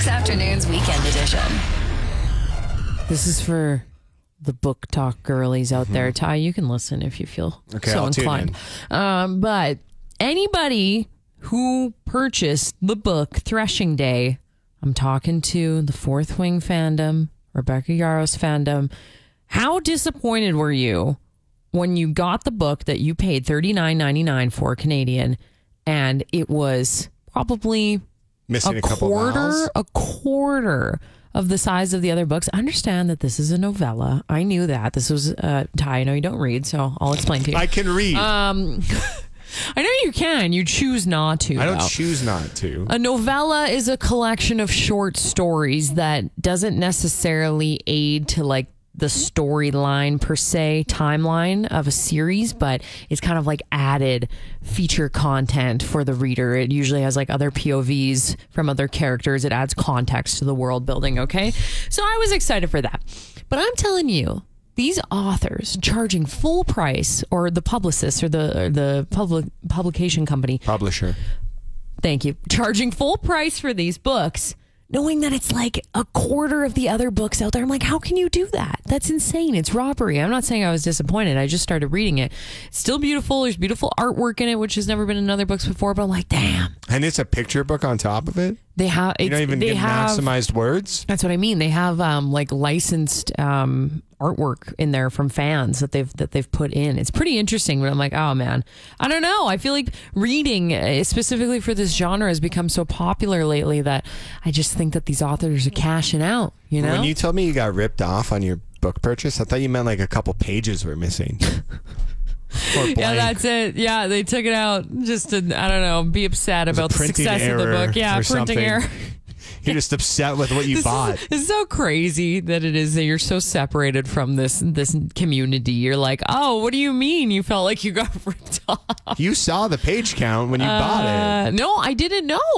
Mix Afternoons Weekend Edition. This is for the book talk girlies out there. Ty, you can listen if you feel so I'll inclined. But anybody who purchased the book Threshing Day, I'm talking to the Fourth Wing fandom, Rebecca Yarros fandom. How disappointed were you when you got the book that you paid $39.99 for Canadian, and it was probably Missing a couple vowels? a quarter of the size of the other books? I understand that this is a novella. I knew that. This was Ty. I know you don't read, so I'll explain to you. I can read. I know you can. You choose not to. I don't though. choose not to. A novella is a collection of short stories that doesn't necessarily aid to like the storyline per se, timeline of a series, but it's kind of like added feature content for the reader. It usually has like other POVs from other characters. It adds context to the world building. Okay. So I was excited for that. But I'm telling you, these authors charging full price, or the publicist or the publication company. Publisher. Thank you. Charging full price for these books, knowing that it's like a quarter of the other books out there. I'm like, how can you do that? That's insane. It's robbery. I'm not saying I was disappointed. I just started reading it. It's still beautiful. There's beautiful artwork in it, which has never been in other books before. But I'm like, damn. And it's a picture book on top of it? They have. You don't even get maximized words? That's what I mean. They have like licensed artwork in there from fans that they've put in. It's pretty interesting. But I'm like, oh man, I don't know. I feel like reading specifically for this genre has become so popular lately that I just think that these authors are cashing out. You know, When you told me you got ripped off on your book purchase, I thought you meant like a couple pages were missing. Yeah, that's it. Yeah, they took it out just to, I don't know, be upset about the success of the book. Yeah, printing error. You're just upset with what you bought. It's so crazy that it is that you're so separated from this community. You're like, oh, what do you mean you felt like you got ripped off? You saw the page count when you bought it. No, I didn't know.